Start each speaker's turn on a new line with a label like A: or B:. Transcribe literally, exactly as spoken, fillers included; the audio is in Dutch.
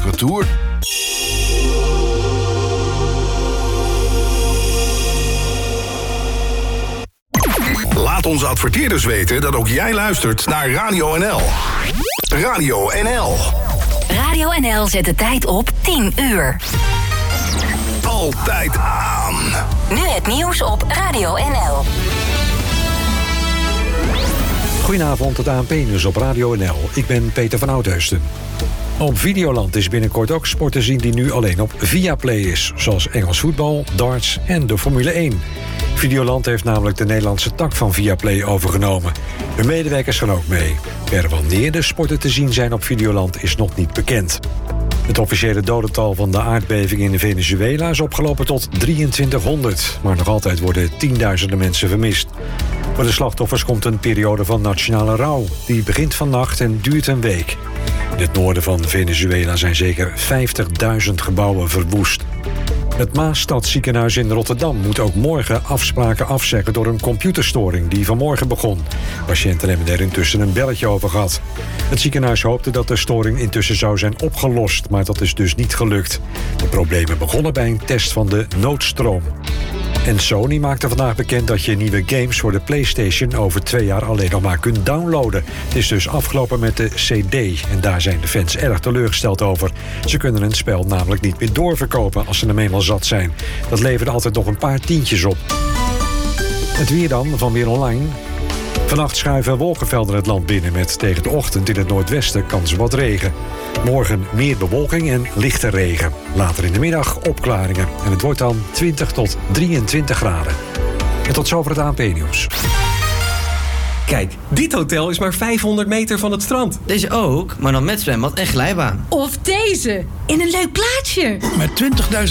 A: zakelijke retour.
B: Laat onze adverteerders weten dat ook jij luistert naar Radio N L. Radio N L.
C: Radio N L zet de tijd op tien uur.
B: Altijd aan.
C: Nu het nieuws op Radio N L.
D: Goedenavond, het A N P-nieuws op Radio N L. Ik ben Peter van Oudheusden. Op Videoland is binnenkort ook sport te zien die nu alleen op Viaplay is. Zoals Engels voetbal, darts en de Formule één. Videoland heeft namelijk de Nederlandse tak van Viaplay overgenomen. Hun medewerkers gaan ook mee. Per wanneer de sporten te zien zijn op Videoland is nog niet bekend. Het officiële dodental van de aardbeving in Venezuela is opgelopen tot drieëntwintighonderd. Maar nog altijd worden tienduizenden mensen vermist. Voor de slachtoffers komt een periode van nationale rouw. Die begint vannacht en duurt een week. In het noorden van Venezuela zijn zeker vijftigduizend gebouwen verwoest. Het Maasstadziekenhuis in Rotterdam moet ook morgen afspraken afzeggen door een computerstoring die vanmorgen begon. Patiënten hebben er intussen een belletje over gehad. Het ziekenhuis hoopte dat de storing intussen zou zijn opgelost, maar dat is dus niet gelukt. De problemen begonnen bij een test van de noodstroom. En Sony maakte vandaag bekend dat je nieuwe games voor de PlayStation over twee jaar alleen nog maar kunt downloaden. Het is dus afgelopen met de C D en daar zijn de fans erg teleurgesteld over. Ze kunnen een spel namelijk niet meer doorverkopen als ze hem eenmaal zat zijn. Dat levert altijd nog een paar tientjes op. Het weer dan, van Weer Online. Vannacht schuiven wolkenvelden het land binnen met tegen de ochtend in het noordwesten kans op wat regen. Morgen meer bewolking en lichte regen. Later in de middag opklaringen. En het wordt dan twintig tot drieëntwintig graden. En tot zover het A N P-nieuws.
E: Kijk, dit hotel is maar vijfhonderd meter van het strand.
F: Deze ook, maar dan met zwembad en glijbaan.
G: Of deze, in een leuk plaatsje.
A: Met twintigduizend